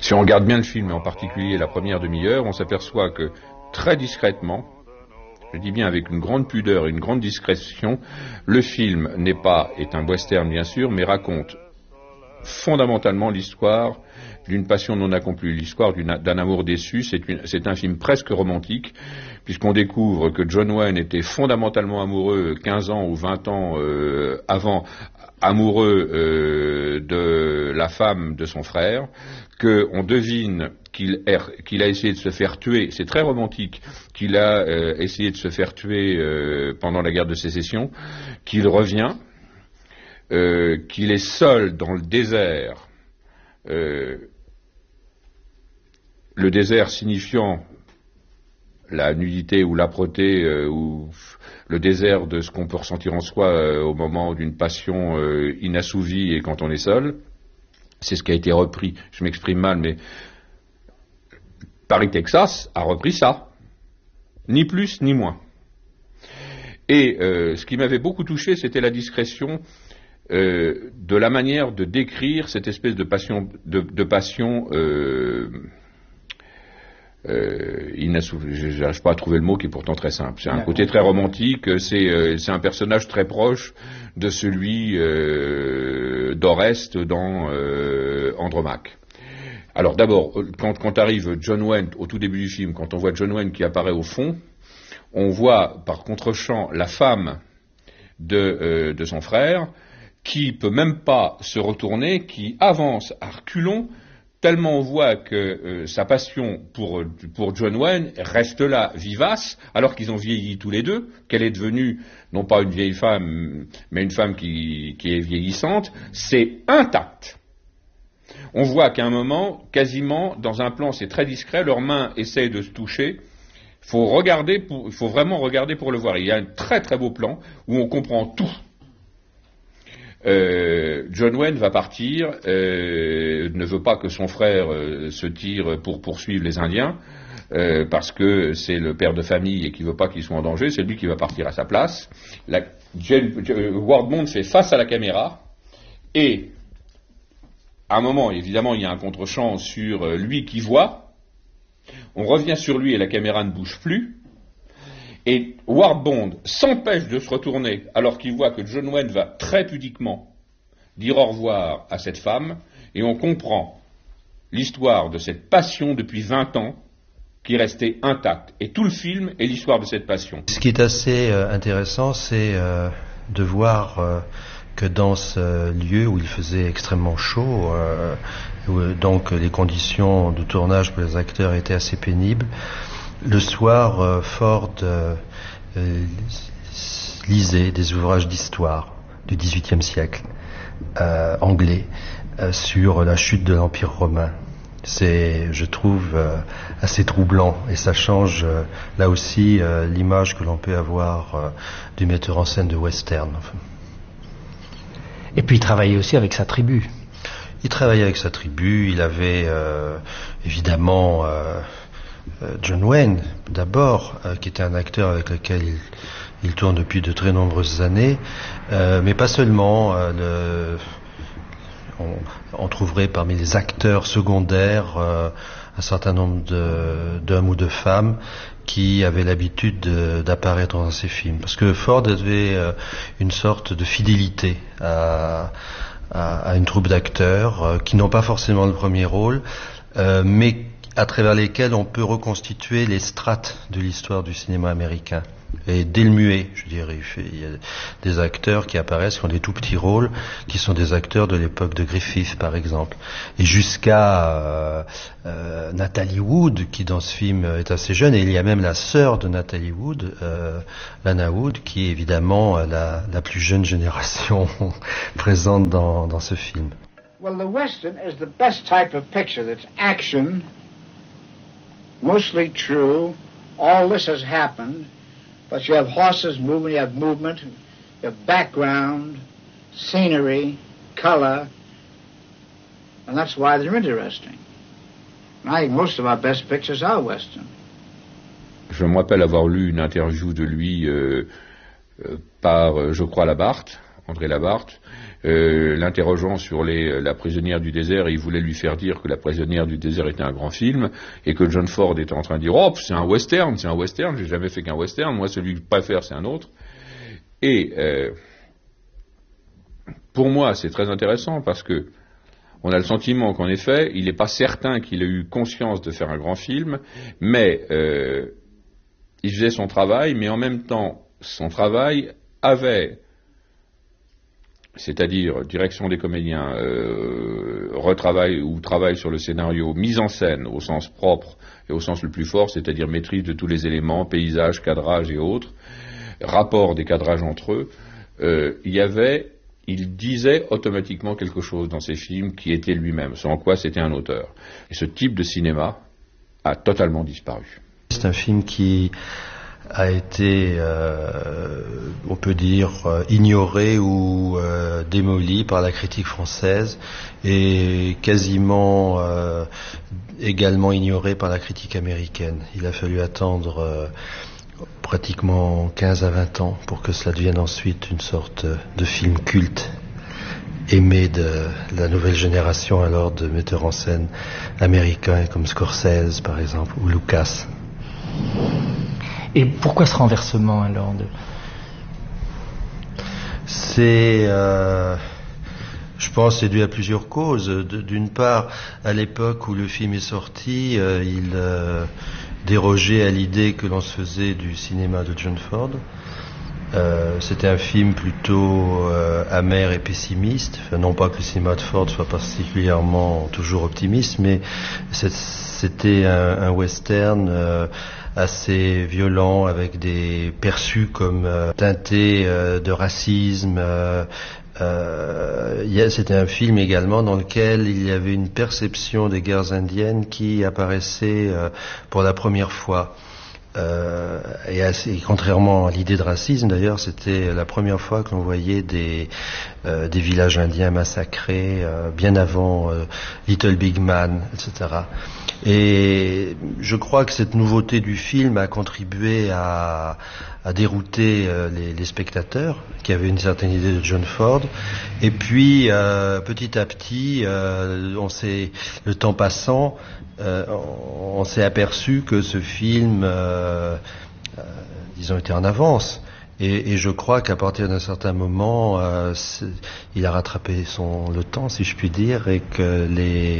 Si on regarde bien le film, et en particulier la première demi-heure, on s'aperçoit que très discrètement, je dis bien avec une grande pudeur et une grande discrétion, le film est un western bien sûr, mais raconte fondamentalement l'histoire d'une passion non accomplie, l'histoire d'un amour déçu. C'est un film presque romantique, puisqu'on découvre que John Wayne était fondamentalement amoureux 15 ans ou 20 ans avant, amoureux de la femme de son frère, qu'on devine qu'il a essayé de se faire tuer, c'est très romantique, qu'il a essayé de se faire tuer pendant la guerre de sécession, qu'il revient, qu'il est seul dans le désert, le désert signifiant la nudité ou l'âpreté, ou le désert de ce qu'on peut ressentir en soi au moment d'une passion inassouvie et quand on est seul. C'est ce qui a été repris, je m'exprime mal, mais Paris, Texas a repris ça, ni plus ni moins. Et ce qui m'avait beaucoup touché, c'était la discrétion de la manière de décrire cette espèce de passion, inassouvie. Je n'arrive pas à trouver le mot qui est pourtant très simple. C'est un côté très romantique, c'est un personnage très proche de celui d'Oreste dans Andromaque. Alors d'abord, quand arrive John Wayne au tout début du film, quand on voit John Wayne qui apparaît au fond, on voit par contre-champ la femme de son frère, qui peut même pas se retourner, qui avance à reculons, tellement on voit que sa passion pour John Wayne reste là, vivace, alors qu'ils ont vieilli tous les deux, qu'elle est devenue, non pas une vieille femme, mais une femme qui est vieillissante, c'est intact. On voit qu'à un moment, quasiment, dans un plan, c'est très discret, leurs mains essayent de se toucher. Il faut vraiment regarder pour le voir. Il y a un très très beau plan où on comprend tout. John Wayne va partir, ne veut pas que son frère se tire pour poursuivre les Indiens, parce que c'est le père de famille et qu'il ne veut pas qu'ils soient en danger, c'est lui qui va partir à sa place. Ward Bond fait face à la caméra, et à un moment, évidemment, il y a un contre-champ sur lui qui voit, on revient sur lui et la caméra ne bouge plus, et Ward Bond s'empêche de se retourner alors qu'il voit que John Wayne va très pudiquement dire au revoir à cette femme, et on comprend l'histoire de cette passion depuis 20 ans qui est restée intacte. Et tout le film est l'histoire de cette passion. Ce qui est assez intéressant, c'est de voir que dans ce lieu où il faisait extrêmement chaud, où donc les conditions de tournage pour les acteurs étaient assez pénibles, le soir, Ford lisait des ouvrages d'histoire du XVIIIe siècle, anglais, sur la chute de l'Empire romain. C'est, je trouve, assez troublant, et ça change là aussi l'image que l'on peut avoir du metteur en scène de western. Et puis il travaillait aussi avec sa tribu. Il travaillait avec sa tribu, il avait évidemment John Wayne, d'abord, qui était un acteur avec lequel il tourne depuis de très nombreuses années, mais pas seulement. On trouverait parmi les acteurs secondaires un certain nombre d'hommes ou de femmes qui avaient l'habitude d'apparaître dans ces films. Parce que Ford avait une sorte de fidélité à une troupe d'acteurs qui n'ont pas forcément le premier rôle, mais à travers lesquels on peut reconstituer les strates de l'histoire du cinéma américain. Et dès le muet, je dirais, il y a des acteurs qui apparaissent, qui ont des tout petits rôles, qui sont des acteurs de l'époque de Griffith, par exemple. Et jusqu'à Natalie Wood, qui dans ce film est assez jeune, et il y a même la sœur de Natalie Wood, Lana Wood, qui est évidemment la plus jeune génération présente dans ce film. Well, the Western is the best type of picture that's action, mostly true, all this has happened, but you have horses moving, you have movement, you have background, scenery, color, and that's why they're interesting. And I think most of our best pictures are Western. Je me rappelle avoir lu une interview de lui par, je crois, Labarthe, André Labarthe, l'interrogeant sur La prisonnière du désert, et il voulait lui faire dire que La prisonnière du désert était un grand film, et que John Ford était en train de dire « Oh, c'est un western, j'ai jamais fait qu'un western, moi celui que je préfère c'est un autre ». Et pour moi c'est très intéressant parce que on a le sentiment qu'en effet, il n'est pas certain qu'il ait eu conscience de faire un grand film, mais il faisait son travail, mais en même temps, son travail avait, c'est-à-dire direction des comédiens, retravail ou travail sur le scénario, mise en scène au sens propre et au sens le plus fort, c'est-à-dire maîtrise de tous les éléments, paysage, cadrage et autres, rapport des cadrages entre eux, il disait automatiquement quelque chose dans ses films qui était lui-même, sans quoi c'était un auteur. Et ce type de cinéma a totalement disparu. C'est un film qui a été, on peut dire, ignoré ou démoli par la critique française et quasiment également ignoré par la critique américaine. Il a fallu attendre pratiquement 15 à 20 ans pour que cela devienne ensuite une sorte de film culte aimé de la nouvelle génération alors de metteurs en scène américains comme Scorsese par exemple ou Lucas. Et pourquoi ce renversement alors C'est, je pense, c'est dû à plusieurs causes. D'une part, à l'époque où le film est sorti, il dérogeait à l'idée que l'on se faisait du cinéma de John Ford. C'était un film plutôt amer et pessimiste. Enfin, non pas que le cinéma de Ford soit particulièrement toujours optimiste, mais c'était un western assez violent avec des perçus comme teintés de racisme. C'était un film également dans lequel il y avait une perception des guerres indiennes qui apparaissait pour la première fois. Et contrairement à l'idée de racisme, d'ailleurs, c'était la première fois que l'on voyait des villages indiens massacrés, bien avant Little Big Man, etc. Et je crois que cette nouveauté du film a contribué à dérouter les spectateurs qui avaient une certaine idée de John Ford. Et puis, petit à petit, le temps passant, on s'est aperçu que ce film, disons, était en avance. Et je crois qu'à partir d'un certain moment, il a rattrapé le temps, si je puis dire, et que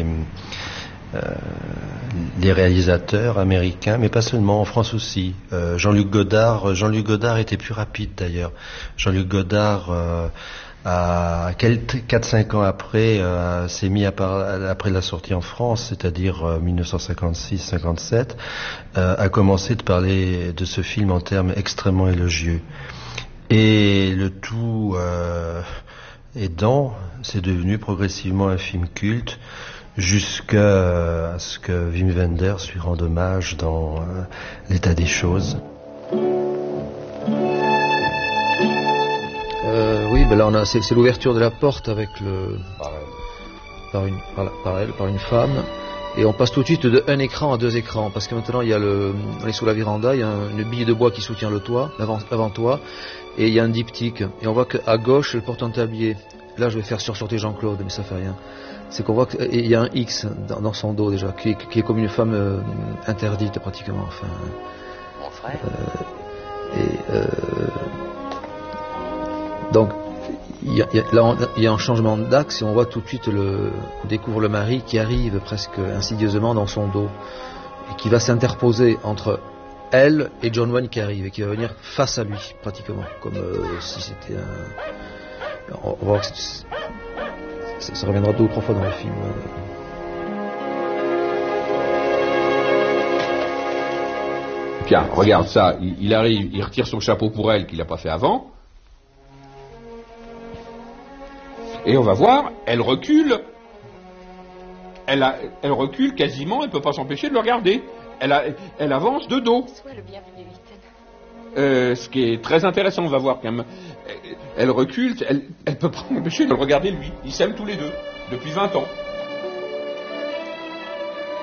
les réalisateurs américains, mais pas seulement, en France aussi. Jean-Luc Godard était plus rapide d'ailleurs. Jean-Luc Godard, 4-5 ans après, s'est mis après la sortie en France, c'est-à-dire 1956-57, a commencé de parler de ce film en termes extrêmement élogieux. Et le tout aidant, c'est devenu progressivement un film culte, jusqu'à ce que Wim Wenders lui rende hommage dans l'état des choses. Oui, ben là c'est l'ouverture de la porte avec par une femme, et on passe tout de suite de un écran à deux écrans, parce que maintenant on est sous la véranda, il y a une bille de bois qui soutient le toit, l'avant-toit, et il y a un diptyque, et on voit qu'à gauche elle porte un tablier. Là je vais faire sursauter Jean-Claude, mais ça fait rien. C'est qu'on voit qu'il y a un X dans son dos déjà, qui est comme une femme interdite pratiquement. Enfin, mon frère. Donc il y a un changement d'axe et on voit tout de suite on découvre le mari qui arrive presque insidieusement dans son dos et qui va s'interposer entre elle et John Wayne qui arrive et qui va venir face à lui pratiquement, comme si c'était on va voir que ça reviendra 2 ou 3 fois dans le film. Tiens, regarde ça, il arrive, il retire son chapeau pour elle qu'il n'a pas fait avant. Et on va voir, elle recule. Elle recule quasiment, elle ne peut pas s'empêcher de le regarder. Elle avance de dos. Ce qui est très intéressant, on va voir quand même. Elle recule, elle ne peut pas s'empêcher de le regarder lui. Ils s'aiment tous les deux, depuis 20 ans.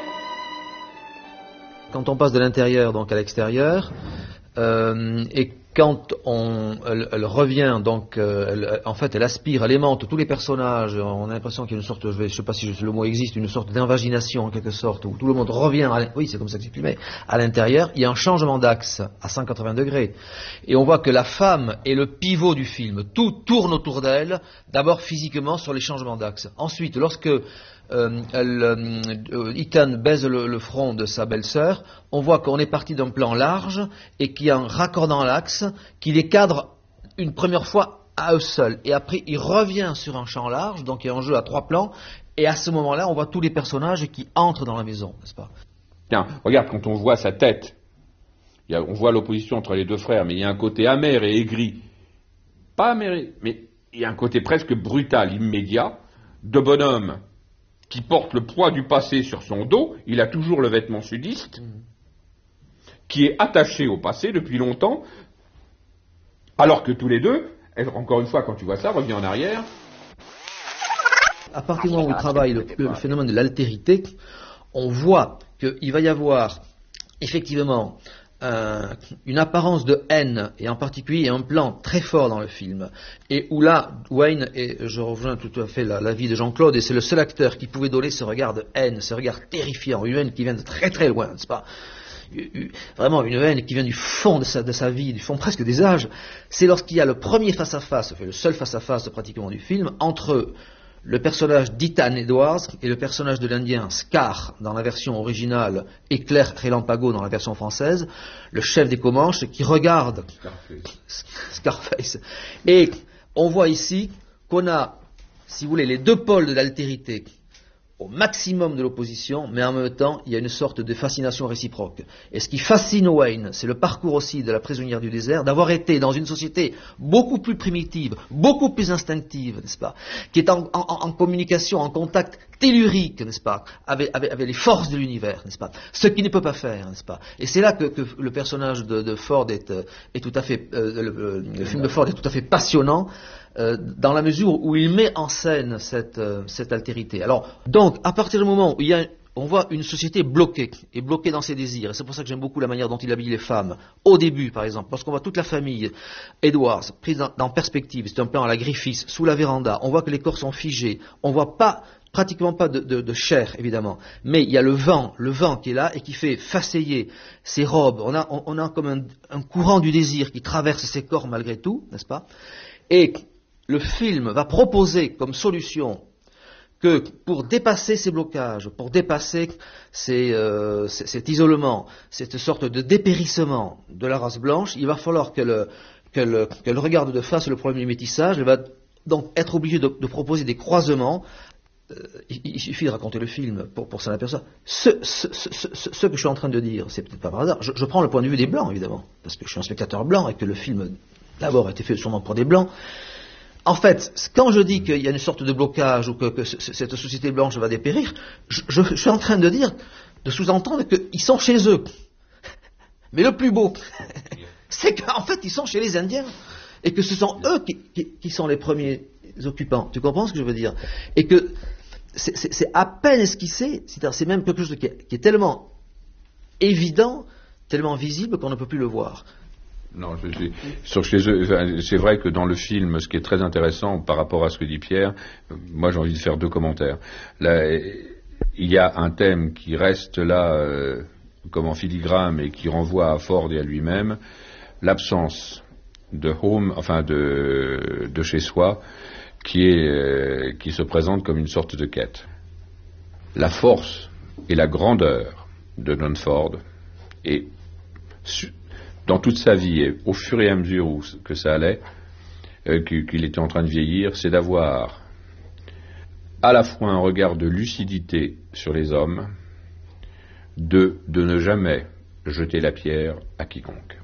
Quand on passe de l'intérieur donc à l'extérieur, et quand elle revient, donc en fait elle aspire, elle aimante tous les personnages, on a l'impression qu'il y a une sorte, je sais pas si le mot existe, une sorte d'invagination en quelque sorte, où tout le monde revient, oui c'est comme ça que c'est exprimé, à l'intérieur, il y a un changement d'axe à 180 degrés. Et on voit que la femme est le pivot du film, tout tourne autour d'elle, d'abord physiquement sur les changements d'axe. Ensuite, lorsque Ethan baise le front de sa belle-sœur, on voit qu'on est parti d'un plan large et qu'il y a un raccordant l'axe qui les cadre une première fois à eux seuls. Et après, il revient sur un champ large, donc il y a un jeu à 3 plans, et à ce moment-là, on voit tous les personnages qui entrent dans la maison, n'est-ce pas? Tiens, regarde, quand on voit sa tête, on voit l'opposition entre les deux frères, mais il y a un côté amer et aigri. Pas amer, mais il y a un côté presque brutal, immédiat, de bonhomme qui porte le poids du passé sur son dos, il a toujours le vêtement sudiste, qui est attaché au passé depuis longtemps, alors que tous les deux, encore une fois, quand tu vois ça, reviens en arrière. À partir du moment où il travaille le phénomène de l'altérité, on voit qu'il va y avoir effectivement une apparence de haine, et en particulier un plan très fort dans le film, et où là, Wayne, et je rejoins tout à fait l'avis de Jean-Claude, et c'est le seul acteur qui pouvait donner ce regard de haine, ce regard terrifiant, une haine qui vient de très très loin, n'est-ce pas? Vraiment une haine qui vient du fond de sa vie, du fond presque des âges. C'est lorsqu'il y a le premier face-à-face, le seul face-à-face pratiquement du film, entre le personnage d'Ethan Edwards et le personnage de l'Indien Scar dans la version originale, Éclair Relampago dans la version française, le chef des Comanches qui regarde Scarface. Et on voit ici qu'on a, si vous voulez, les deux pôles de l'altérité au maximum de l'opposition, mais en même temps, il y a une sorte de fascination réciproque. Et ce qui fascine Wayne, c'est le parcours aussi de la prisonnière du désert, d'avoir été dans une société beaucoup plus primitive, beaucoup plus instinctive, n'est-ce pas, qui est en communication, en contact tellurique, n'est-ce pas, avec les forces de l'univers, n'est-ce pas, ce qu'il ne peut pas faire, n'est-ce pas. Et c'est là que le personnage de Ford est tout à fait, le film de Ford est tout à fait passionnant, dans la mesure où il met en scène cette altérité. Alors, donc, à partir du moment où on voit une société bloquée, et bloquée dans ses désirs, et c'est pour ça que j'aime beaucoup la manière dont il habille les femmes, au début, par exemple, lorsqu'on voit toute la famille Edwards prise dans perspective, c'est un plan à la Griffiths, sous la véranda, on voit que les corps sont figés, on voit pratiquement pas de chair, évidemment, mais il y a le vent qui est là et qui fait faceiller ces robes, on a comme un courant du désir qui traverse ces corps malgré tout, n'est-ce pas? Et le film va proposer comme solution que pour dépasser ces blocages, pour dépasser cet isolement, cette sorte de dépérissement de la race blanche, il va falloir qu'elle regarde de face le problème du métissage. Elle va donc être obligée de proposer des croisements. Il suffit de raconter le film pour s'en apercevoir. Ce que je suis en train de dire, c'est peut-être pas par hasard. Je prends le point de vue des Blancs, évidemment, parce que je suis un spectateur blanc et que le film, d'abord, a été fait sûrement pour des Blancs. En fait, quand je dis qu'il y a une sorte de blocage ou que cette société blanche va dépérir, je suis en train de sous-entendre qu'ils sont chez eux. Mais le plus beau, c'est qu'en fait, ils sont chez les Indiens. Et que ce sont eux qui sont les premiers occupants. Tu comprends ce que je veux dire? Et que c'est à peine esquissé, c'est même quelque chose qui est tellement évident, tellement visible qu'on ne peut plus le voir. Non, c'est vrai que dans le film, ce qui est très intéressant par rapport à ce que dit Pierre, moi j'ai envie de faire 2 commentaires. Là, il y a un thème qui reste là comme en filigrane et qui renvoie à Ford et à lui-même, l'absence de home, enfin de chez soi, qui se présente comme une sorte de quête. La force et la grandeur de John Ford et dans toute sa vie, et au fur et à mesure que ça allait, qu'il était en train de vieillir, c'est d'avoir à la fois un regard de lucidité sur les hommes, de ne jamais jeter la pierre à quiconque.